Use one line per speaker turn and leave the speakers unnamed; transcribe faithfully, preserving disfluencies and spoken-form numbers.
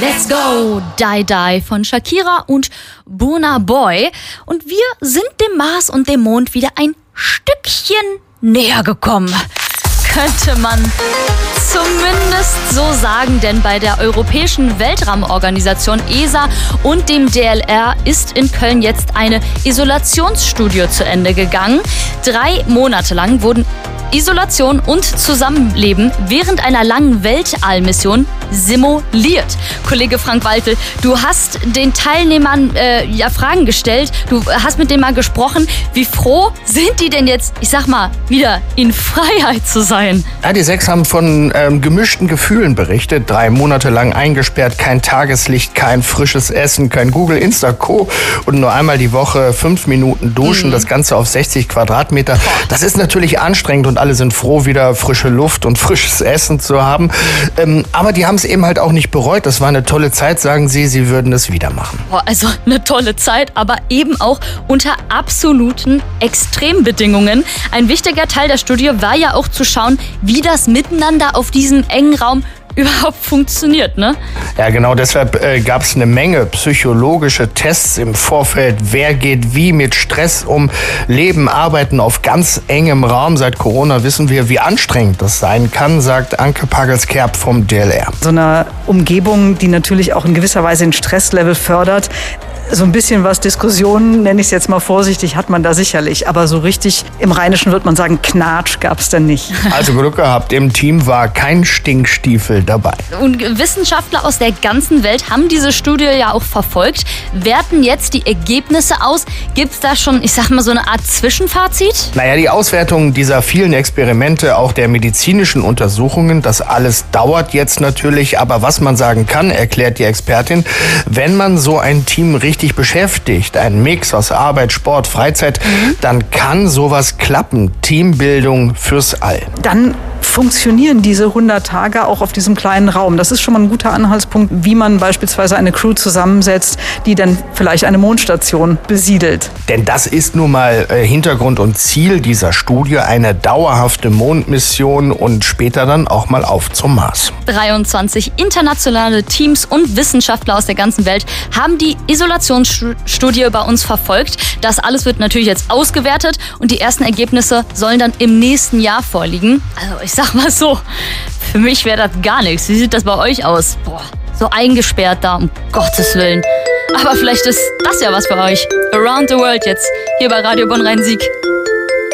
Let's go, Die Die von Shakira und Burna Boy. Und wir sind dem Mars und dem Mond wieder ein Stückchen näher gekommen. Könnte man zumindest so sagen, denn bei der Europäischen Weltraumorganisation E S A und dem D L R ist in Köln jetzt eine Isolationsstudie zu Ende gegangen. Drei Monate lang wurden Isolation und Zusammenleben während einer langen Weltallmission simuliert. Kollege Frank Waltel, du hast den Teilnehmern äh, ja Fragen gestellt, du hast mit denen mal gesprochen. Wie froh sind die denn jetzt, ich sag mal, wieder in Freiheit zu sein?
Ja, die sechs haben von ähm, gemischten Gefühlen berichtet. Drei Monate lang eingesperrt, kein Tageslicht, kein frisches Essen, kein Google, Insta, Co. und nur einmal die Woche fünf Minuten duschen, mhm. das Ganze auf sechzig Quadratmeter. Das ist natürlich anstrengend und alle sind froh, wieder frische Luft und frisches Essen zu haben. Ähm, aber die haben es eben halt auch nicht bereut. Das war eine tolle Zeit, sagen sie. Sie würden es wieder machen.
Boah, also eine tolle Zeit, aber eben auch unter absoluten Extrembedingungen. Ein wichtiger Teil der Studie war ja auch zu schauen, wie das Miteinander auf diesem engen Raum überhaupt funktioniert, ne?
Ja, genau, deshalb äh, gab es eine Menge psychologische Tests im Vorfeld. Wer geht wie mit Stress um? Leben, arbeiten auf ganz engem Raum. Seit Corona wissen wir, wie anstrengend das sein kann, sagt Anke Pagels-Kerb vom D L R.
So eine Umgebung, die natürlich auch in gewisser Weise den Stresslevel fördert. So ein bisschen was Diskussionen, nenne ich es jetzt mal vorsichtig, hat man da sicherlich. Aber so richtig im Rheinischen wird man sagen, Knatsch gab es denn nicht.
Also Glück gehabt, im Team war kein Stinkstiefel dabei.
Und Wissenschaftler aus der ganzen Welt haben diese Studie ja auch verfolgt, werten jetzt die Ergebnisse aus. Gibt es da schon, ich sag mal, so eine Art Zwischenfazit?
Naja, die Auswertung dieser vielen Experimente, auch der medizinischen Untersuchungen, das alles dauert jetzt natürlich. Aber was man sagen kann, erklärt die Expertin, wenn man so ein Team richtig richtig beschäftigt, ein Mix aus Arbeit, Sport, Freizeit, mhm. dann kann sowas klappen. Teambildung fürs All.
Dann funktionieren diese hundert Tage auch auf diesem kleinen Raum. Das ist schon mal ein guter Anhaltspunkt, wie man beispielsweise eine Crew zusammensetzt, die dann vielleicht eine Mondstation besiedelt.
Denn das ist nun mal äh, Hintergrund und Ziel dieser Studie, eine dauerhafte Mondmission und später dann auch mal auf zum Mars.
dreiundzwanzig internationale Teams und Wissenschaftler aus der ganzen Welt haben die Isolationsstudie bei uns verfolgt. Das alles wird natürlich jetzt ausgewertet und die ersten Ergebnisse sollen dann im nächsten Jahr vorliegen. Also ich sag mal so, für mich wäre das gar nichts. Wie sieht das bei euch aus? Boah, so eingesperrt da, um Gottes Willen. Aber vielleicht ist das ja was für euch. Around the World jetzt, hier bei Radio Bonn Rhein-Sieg.